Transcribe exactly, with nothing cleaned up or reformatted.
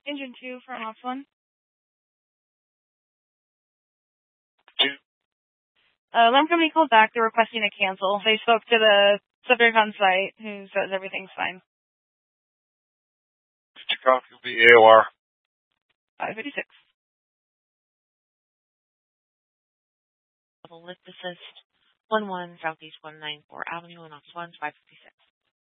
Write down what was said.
Engine two for Ops one. Two. Uh, alarm company called back. They're requesting a cancel. They spoke to the subject on site who says everything's fine. fifty copy will be A O R. five fifty-six. Lift assist one one Southeast one ninety-four Avenue and Ops one five fifty-six.